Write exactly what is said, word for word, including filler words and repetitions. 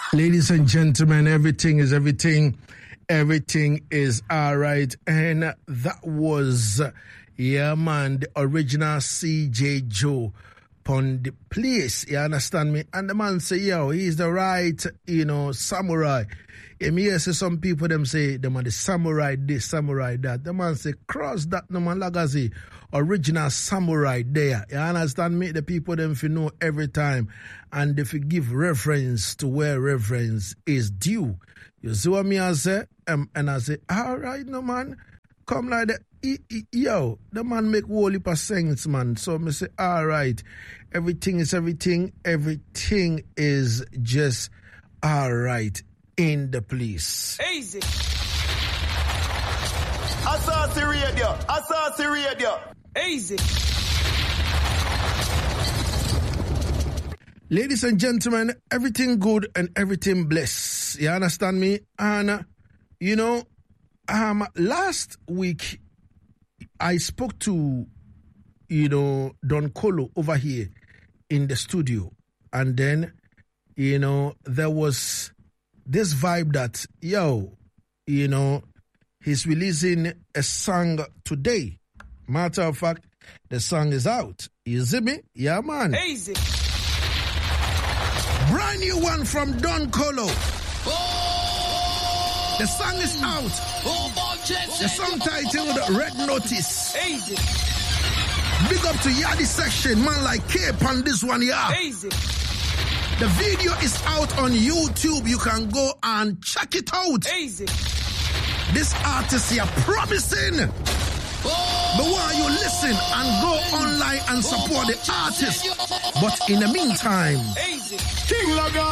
Ladies and gentlemen, everything is everything. Everything is all right. And that was, yeah, man, the original C J Joe on the place. You understand me? And the man say, yo, he's the right, you know, samurai. And me hear say some people, them say, them are the samurai this, samurai that. The man say, cross that, no man, like I say, original samurai there. You understand me? The people, them, if you know every time. And if you give reference to where reference is due. You see what me I say? Um, and I say, all right, no man, come like that. Yo, the man make whole heap of sense, man. So me say, all right, everything is everything. Everything is just all right in the place. Easy. Assassin Radio. Assassin Radio. Easy. Ladies and gentlemen, everything good and everything blessed. You understand me? And, uh, you know, um, last week, I spoke to, you know, Don Colo over here in the studio. And then, you know, there was this vibe that, yo, you know, he's releasing a song today. Matter of fact, the song is out. You see me? Yeah, man. Easy. Brand new one from Don Colo. Oh! The song is out. Oh, the song titled Red Notice. Easy. Big up to Yadi Section, man like Cape on this one, yeah. Easy. The video is out on YouTube. You can go and check it out. Easy. This artist here promising. Oh! But why you listen and go online and support the artist? But in the meantime, Easy. King Laga.